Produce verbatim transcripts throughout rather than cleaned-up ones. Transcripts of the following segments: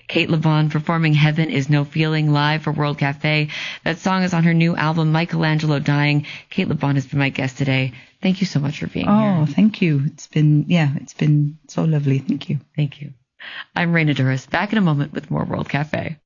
Cate Le Bon performing Heaven Is No Feeling live for World Cafe. That song is on her new album, Michelangelo Dying. Cate Le Bon has been my guest today. Thank you so much for being oh, here. Oh, thank you. It's been, yeah, it's been so lovely. Thank you. Thank you. I'm Raina Douris. Back in a moment with more World Cafe.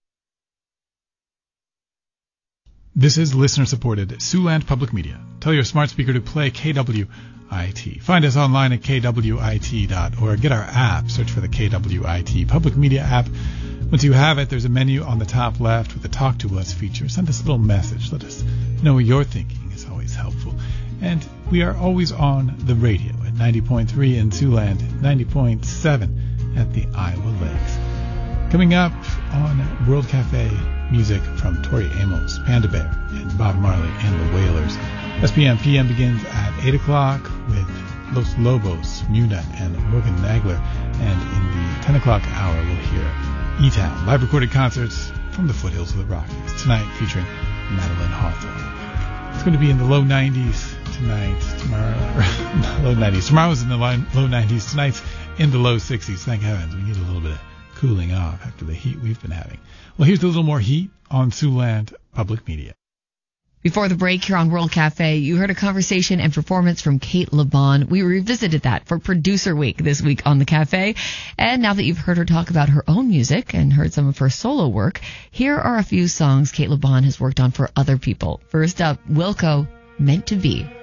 This is listener-supported Siouxland Public Media. Tell your smart speaker to play K W I T. Find us online at k w i t dot org. Get our app. Search for the K W I T Public Media app. Once you have it, there's a menu on the top left with the Talk to Us feature. Send us a little message. Let us know what you're thinking. It's always helpful. And we are always on the radio at ninety point three in Siouxland, ninety point seven at the Iowa Lakes. Coming up on World Cafe, music from Tori Amos, Panda Bear, and Bob Marley and the Wailers. S P M P M begins at eight o'clock with Los Lobos, Muna, and Morgan Nagler. And in the ten o'clock hour, we'll hear E-Town, live recorded concerts from the foothills of the Rockies. Tonight featuring Madeline Hawthorne. It's going to be in the low nineties tonight, tomorrow, low nineties. Tomorrow's in the low nineties. Tonight's in the low sixties. Thank heavens. We need a little bit of cooling off after the heat we've been having. Well, here's a little more heat on Siouxland Public Media. Before the break here on World Cafe, you heard a conversation and performance from Cate Le Bon. We revisited that for Producer Week this week on the Cafe. And now that you've heard her talk about her own music and heard some of her solo work, here are a few songs Cate Le Bon has worked on for other people. First up, Wilco, Meant to Be.